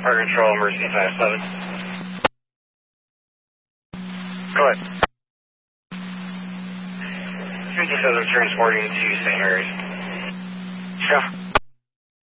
Fire Control, emergency 57. Go ahead. 57 transporting to St. Mary's. Yeah.